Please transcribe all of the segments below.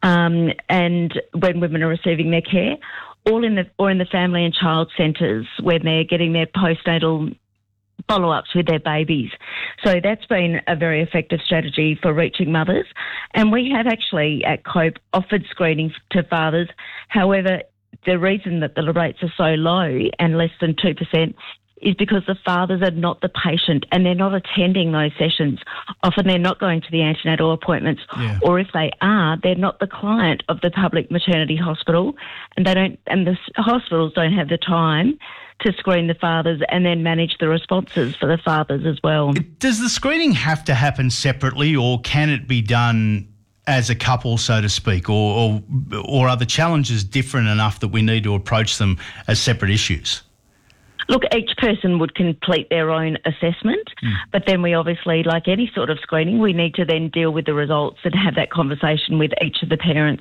and when women are receiving their care, or in the family and child centres when they're getting their postnatal follow-ups with their babies. So that's been a very effective strategy for reaching mothers. And we have actually at COPE offered screening to fathers. However, the reason that the rates are so low and less than 2% is because the fathers are not the patient and they're not attending those sessions. Often they're not going to the antenatal appointments, or if they are, they're not the client of the public maternity hospital, and the hospitals don't have the time to screen the fathers and then manage the responses for the fathers as well. Does the screening have to happen separately, or can it be done as a couple, so to speak, or are the challenges different enough that we need to approach them as separate issues? Look, each person would complete their own assessment, but then we obviously, like any sort of screening, we need to then deal with the results and have that conversation with each of the parents.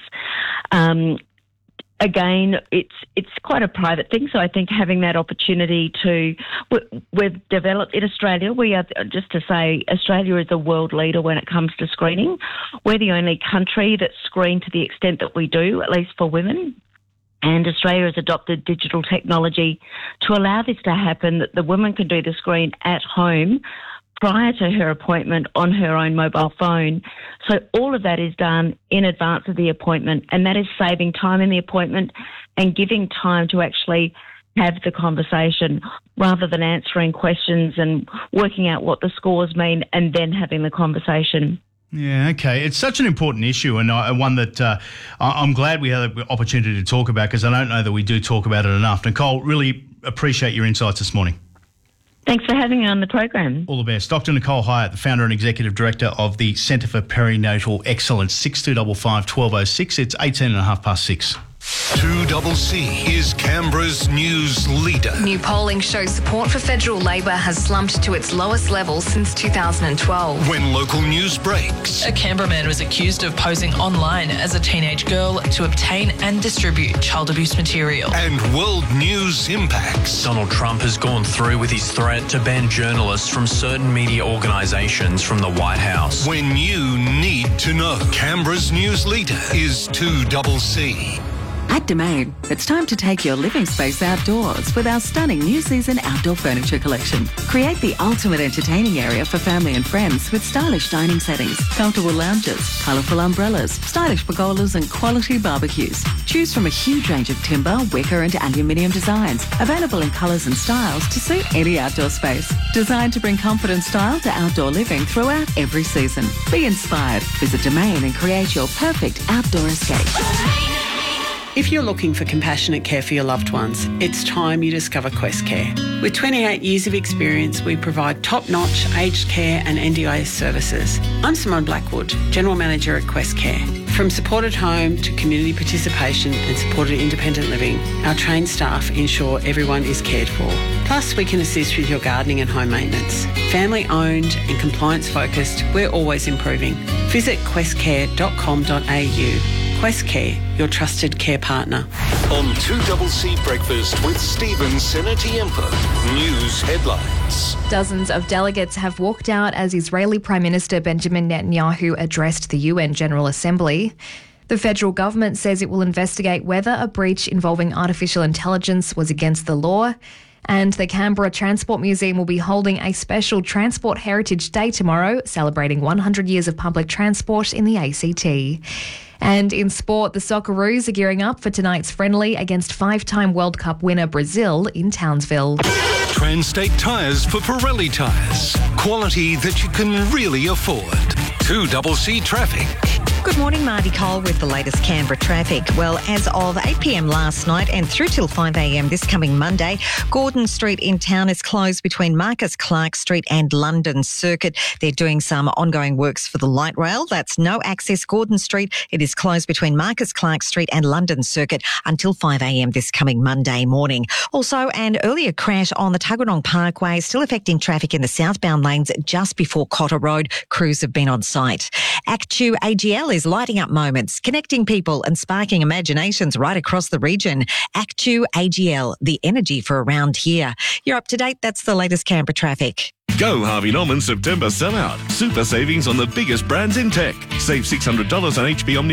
Again, it's quite a private thing, so I think having that opportunity we've developed in Australia, Australia is a world leader when it comes to screening. We're the only country that screen to the extent that we do, at least for women. And Australia has adopted digital technology to allow this to happen, that the woman can do the screen at home prior to her appointment on her own mobile phone. So all of that is done in advance of the appointment, and that is saving time in the appointment and giving time to actually have the conversation rather than answering questions and working out what the scores mean and then having the conversation. Yeah, okay. It's such an important issue, and one that I'm glad we had the opportunity to talk about, because I don't know that we do talk about it enough. Nicole, really appreciate your insights this morning. Thanks for having me on the program. All the best. Dr. Nicole Hyatt, the founder and executive director of the Centre for Perinatal Excellence, 6255 1206. It's 6:18. 2CC is Canberra's news leader. New polling shows support for federal Labor has slumped to its lowest level since 2012. When local news breaks. A Canberra man was accused of posing online as a teenage girl to obtain and distribute child abuse material. And world news impacts. Donald Trump has gone through with his threat to ban journalists from certain media organisations from the White House. When you need to know. Canberra's news leader is 2CC. At Domain, it's time to take your living space outdoors with our stunning new season outdoor furniture collection. Create the ultimate entertaining area for family and friends with stylish dining settings, comfortable lounges, colourful umbrellas, stylish pergolas and quality barbecues. Choose from a huge range of timber, wicker and aluminium designs, available in colours and styles to suit any outdoor space. Designed to bring comfort and style to outdoor living throughout every season. Be inspired. Visit Domain and create your perfect outdoor escape. If you're looking for compassionate care for your loved ones, it's time you discover Quest Care. With 28 years of experience, we provide top-notch aged care and NDIS services. I'm Simone Blackwood, General Manager at Quest Care. From supported home to community participation and supported independent living, our trained staff ensure everyone is cared for. Plus, we can assist with your gardening and home maintenance. Family-owned and compliance-focused, we're always improving. Visit questcare.com.au. Quest Care, your trusted care partner. On 2CC Breakfast with Stephen Senatiempo. News headlines. Dozens of delegates have walked out as Israeli Prime Minister Benjamin Netanyahu addressed the UN General Assembly. The federal government says it will investigate whether a breach involving artificial intelligence was against the law. And the Canberra Transport Museum will be holding a special Transport Heritage Day tomorrow, celebrating 100 years of public transport in the ACT. And in sport, the Socceroos are gearing up for tonight's friendly against five-time World Cup winner Brazil in Townsville. Transtate tyres for Pirelli tyres. Quality that you can really afford. 2CC traffic. Good morning, Marty Cole with the latest Canberra traffic. Well, as of 8 p.m. last night and through till 5 a.m. this coming Monday, Gordon Street in town is closed between Marcus Clark Street and London Circuit. They're doing some ongoing works for the light rail. That's no access Gordon Street. It is closed between Marcus Clark Street and London Circuit until 5 a.m. this coming Monday morning. Also, an earlier crash on the Tuggeranong Parkway still affecting traffic in the southbound lanes just before Cotter Road. Crews have been on site. Actu AGL is lighting up moments, connecting people and sparking imaginations right across the region. Actu AGL, the energy for around here. You're up to date. That's the latest Canberra traffic. Go Harvey Norman September sellout. Super savings on the biggest brands in tech. Save $600 on HP Omni